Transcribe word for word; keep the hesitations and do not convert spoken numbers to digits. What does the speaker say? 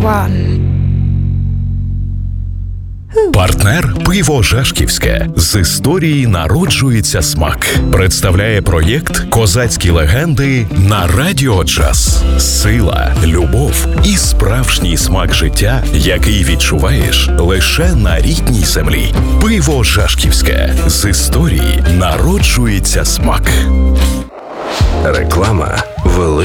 one. Партнер «Пиво Жашківське». З історії народжується смак. Представляє проєкт «Козацькі легенди» на Радіо Джаз. Сила, любов і справжній смак життя, який відчуваєш лише на рідній землі. «Пиво Жашківське». З історії народжується смак. Реклама – велика